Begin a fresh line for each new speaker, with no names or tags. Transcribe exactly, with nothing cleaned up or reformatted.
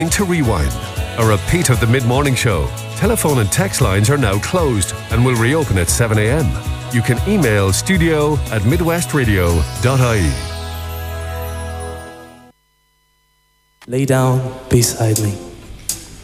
To Rewind, a repeat of the mid-morning show. Telephone and text lines are now closed and will reopen at seven a.m. You can email studio at midwestradio dot I E.
Lay down beside me.